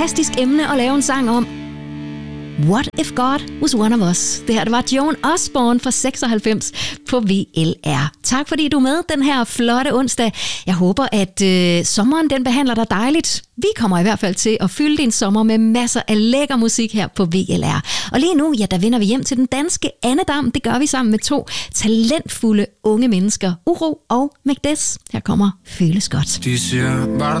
fantastisk emne at lave en sang om. What if God was one of us? Det her, det var Joan Osborne fra 96 på VLR. Tak fordi du er med den her flotte onsdag. Jeg håber, at sommeren den behandler dig dejligt. Vi kommer i hvert fald til at fylde din sommer med masser af lækker musik her på VLR. Og lige nu, ja, der vender vi hjem til den danske Annedam. Det gør vi sammen med 2 talentfulde unge mennesker, Uro og Magdes. Her kommer Føles Godt. De siger, var